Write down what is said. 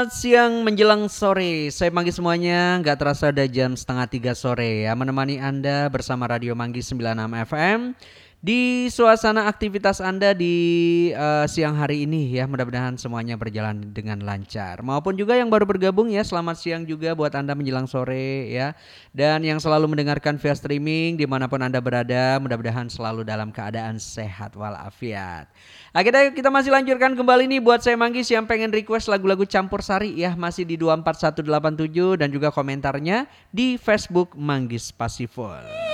Selamat siang menjelang sore. Saya Manggi semuanya. Nggak terasa ada jam setengah 3 sore ya. Menemani Anda bersama Radio Manggi 96 FM. Di suasana aktivitas Anda di siang hari ini ya. Mudah-mudahan semuanya berjalan dengan lancar. Maupun juga yang baru bergabung ya. Selamat siang juga buat Anda menjelang sore ya. Dan yang selalu mendengarkan via streaming dimanapun Anda berada. Mudah-mudahan selalu dalam keadaan sehat walafiat. Akhirnya kita masih lanjutkan kembali nih buat saya Manggis yang pengen request lagu-lagu campur sari ya, masih di 24187 dan juga komentarnya di Facebook Manggis Pasiful.